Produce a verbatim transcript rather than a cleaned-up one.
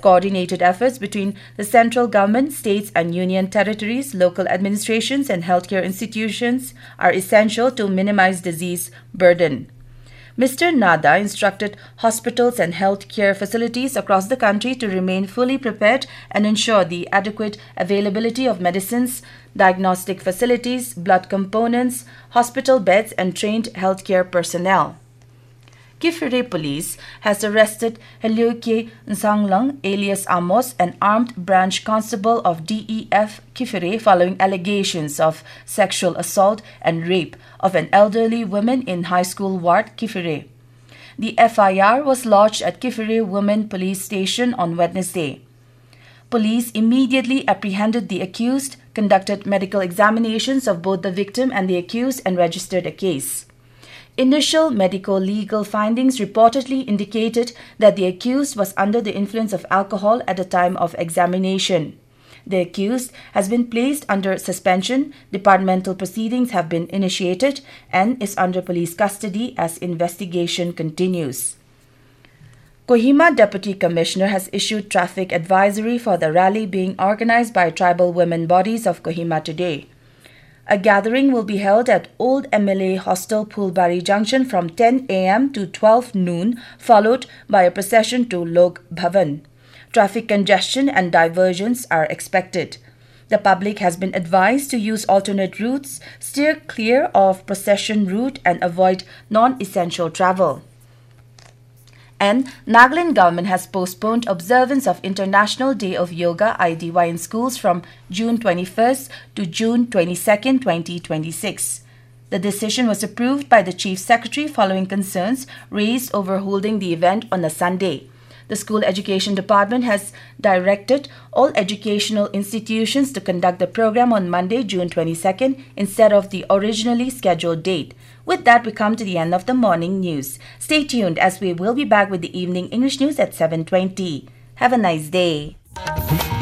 Coordinated efforts between the central government, states and union territories, local administrations and healthcare institutions are essential to minimize disease burden. Mister Nada instructed hospitals and healthcare facilities across the country to remain fully prepared and ensure the adequate availability of medicines, diagnostic facilities, blood components, hospital beds and trained healthcare personnel. Kifire Police has arrested Helioke Nsanglang alias Amos, an armed branch constable of D E F Kifire, following allegations of sexual assault and rape of an elderly woman in High School Ward, Kifire. The F I R was lodged at Kifire Women Police Station on Wednesday. Police immediately apprehended the accused, conducted medical examinations of both the victim and the accused, and registered a case. Initial medico-legal findings reportedly indicated that the accused was under the influence of alcohol at the time of examination. The accused has been placed under suspension, departmental proceedings have been initiated, and is under police custody as investigation continues. Kohima Deputy Commissioner has issued traffic advisory for the rally being organized by tribal women bodies of Kohima today. A gathering will be held at Old M L A Hostel Pulbari Junction from ten a m to twelve noon, followed by a procession to Lok Bhavan. Traffic congestion and diversions are expected. The public has been advised to use alternate routes, steer clear of procession route and avoid non-essential travel. And Nagaland government has postponed observance of International Day of Yoga I D Y in schools from June twenty-first to June twenty-second, twenty twenty-six. The decision was approved by the Chief Secretary following concerns raised over holding the event on a Sunday. The School Education Department has directed all educational institutions to conduct the program on Monday, June twenty-second, instead of the originally scheduled date. With that, we come to the end of the morning news. Stay tuned as we will be back with the evening English news at seven twenty. Have a nice day.